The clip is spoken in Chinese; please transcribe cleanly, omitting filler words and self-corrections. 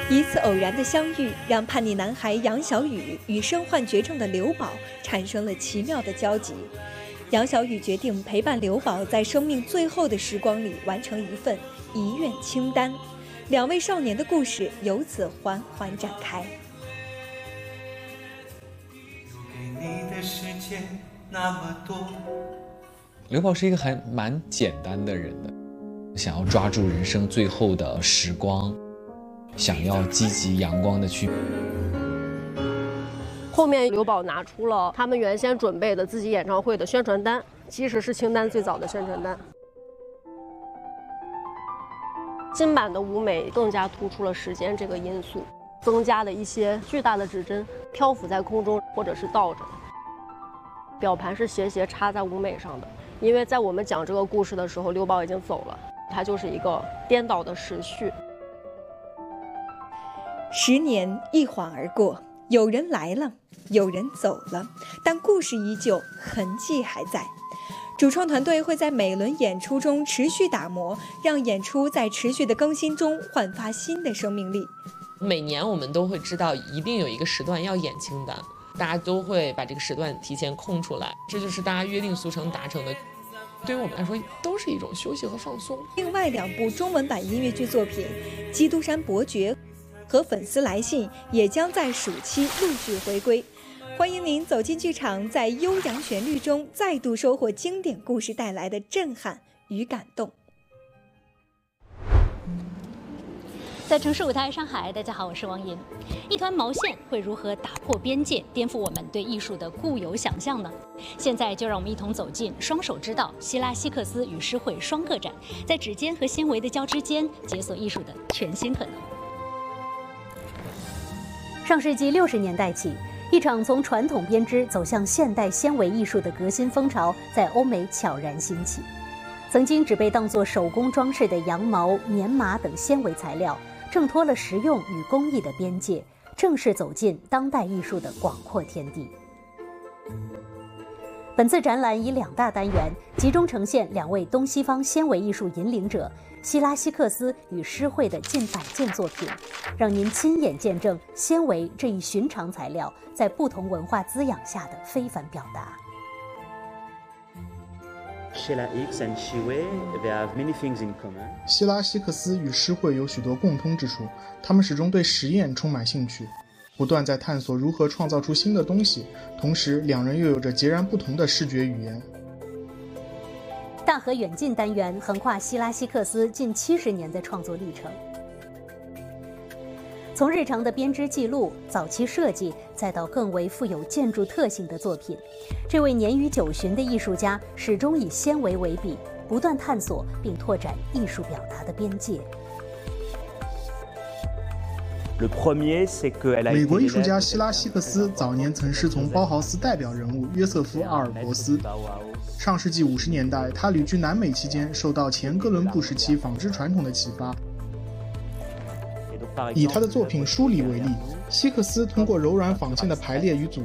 一次偶然的相遇，让叛逆男孩杨小雨与身患绝症的刘宝产生了奇妙的交集。杨小雨决定陪伴刘宝在生命最后的时光里完成一份遗愿清单，两位少年的故事由此缓缓展开。 刘宝是一个还蛮简单的人的，想要抓住人生最后的时光，想要积极阳光的去。 后面刘宝拿出了他们原先准备的自己演唱会的宣传单，其实是清单最早的宣传单。新版的舞美更加突出了时间这个因素，增加了一些巨大的指针漂浮在空中或者是倒着的。表盘是斜插在舞美上的，因为在我们讲这个故事的时候，刘宝已经走了，它就是一个颠倒的时序。 10年一晃而过，有人来了，有人走了，但故事依旧，痕迹还在。主创团队会在每轮演出中持续打磨，让演出在持续的更新中焕发新的生命力。 每年我们都会知道一定有一个时段要演清单，大家都会把这个时段提前空出来，这就是大家约定俗成达成的。对于我们来说，都是一种休息和放松。 另外2部中文版音乐剧作品《基督山伯爵》和《粉丝来信》也将在暑期陆续回归。欢迎您走进剧场，在悠扬旋律中再度收获经典故事带来的震撼与感动。 在城市舞台上海，大家好，我是王莹。一团毛线会如何打破边界，颠覆我们对艺术的固有想象呢？现在就让我们一同走进双手之道希拉希克斯与诗会双个展，在指尖和纤维的交织间，解锁艺术的全新可能。 上世纪60年代起，一场从传统编织走向现代纤维艺术的革新风潮在欧美悄然兴起。曾经只被当作手工装饰的羊毛、棉麻等纤维材料，挣脱了实用与工艺的边界，正式走进当代艺术的广阔天地。本次展览以2大单元集中呈现2位东西方纤维艺术引领者希拉希克斯与诗会的近100件作品，让您亲眼见证纤维这一寻常材料在不同文化滋养下的非凡表达。 希拉希克斯与诗会有许多共通之处，他们始终对实验充满兴趣，不断在探索如何创造出新的东西，同时2人又有着截然不同的视觉语言。 大河远近单元横跨希拉希克斯近70年的创作历程，从日常的编织记录、早期设计，再到更为富有建筑特性的作品，这位年逾90的艺术家始终以纤维为笔，不断探索并拓展艺术表达的边界。 美国艺术家希拉希克斯早年曾师从包豪斯代表人物约瑟夫·阿尔伯斯。上世纪50年代，他旅居南美期间，受到前哥伦布时期纺织传统的启发。以他的作品《梳理》为例，希克斯通过柔软纺线的排列与组